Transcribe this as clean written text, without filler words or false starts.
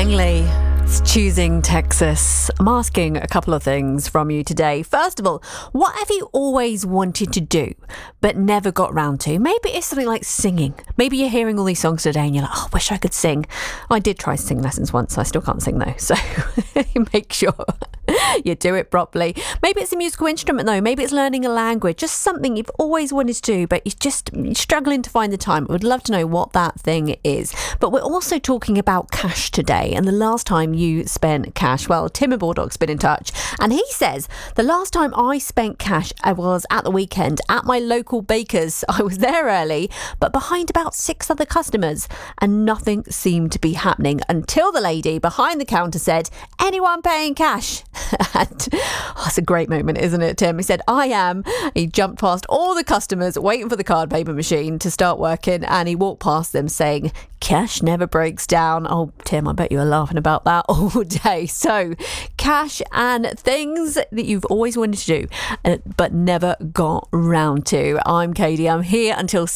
Langley. It's Choosing Texas. I'm asking a couple of things from you today. First of all, what have you always wanted to do but never got round to? Maybe it's something like singing. Maybe you're hearing all these songs today and you're like, oh, I wish I could sing. I did try sing lessons once. I still can't sing though. So make sure you do it properly. Maybe it's a musical instrument though. Maybe it's learning a language. Just something you've always wanted to do but you're struggling to find the time. I would love to know what that thing is. But we're also talking about cash today and the last time you spent cash. Well, Tim in Baldock's been in touch and he says the last time I spent cash I was at the weekend at my local baker's. I was there early but behind about 6 other customers and nothing seemed to be happening until the lady behind the counter said, anyone paying cash? And it's a great moment, isn't it, Tim? He said, I am. He jumped past all the customers waiting for the card paper machine to start working and he walked past them saying, cash never breaks down. Oh, Tim, I bet you were laughing about that all day. So, cash and things that you've always wanted to do but never got round to. I'm Katie. I'm here until